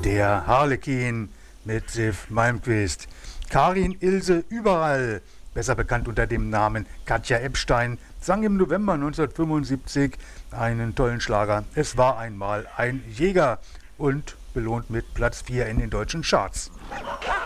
Der Harlekin mit Siw Malmkvist. Karin Ilse Überall, besser bekannt unter dem Namen Katja Epstein, sang im November 1975 einen tollen Schlager. Es war einmal ein Jäger und belohnt mit Platz 4 in den deutschen Charts.